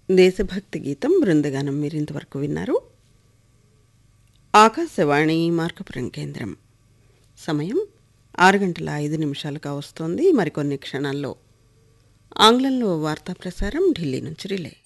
దేశభక్తి గీతం బృందగానం మీరింతవరకు విన్నారు. ఆకాశవాణి మార్కపురం కేంద్రం. సమయం 6:05 కావస్తోంది. మరికొన్ని క్షణాల్లో ఆంగ్లంలో వార్తా ప్రసారం ఢిల్లీ నుంచి రిలే.